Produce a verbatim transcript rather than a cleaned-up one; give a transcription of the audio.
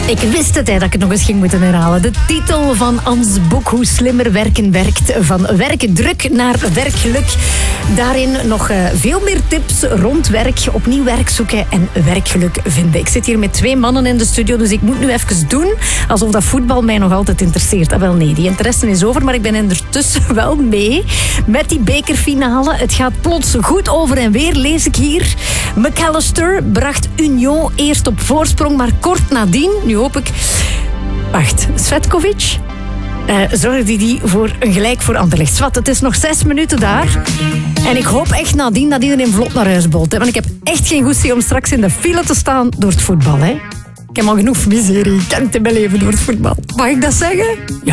Ik wist het, hè, dat ik het nog eens ging moeten herhalen. De titel van ons boek Hoe slimmer werken werkt. Van werkdruk naar werkgeluk. Daarin nog uh, veel meer tips rond werk. Opnieuw werk zoeken en werkgeluk vinden. Ik zit hier met twee mannen in de studio, dus ik moet nu even doen alsof dat voetbal mij nog altijd interesseert. Ah, wel nee, die interesse is over, maar ik ben ondertussen wel mee met die bekerfinale. Het gaat plots goed over en weer, lees ik hier. McAllister bracht Union eerst op voorsprong, maar kort nadien, nu hoop ik... Wacht, Svetkovic? Uh, zorgde die voor een gelijk voor Anderlecht. Zwat, het is nog zes minuten daar. En ik hoop echt nadien dat iedereen vlot naar huis bolt. Hè? Want ik heb echt geen goestie om straks in de file te staan door het voetbal. Hè? Ik heb al genoeg miserie. Ik ken het in mijn leven door het voetbal. Mag ik dat zeggen? Ja.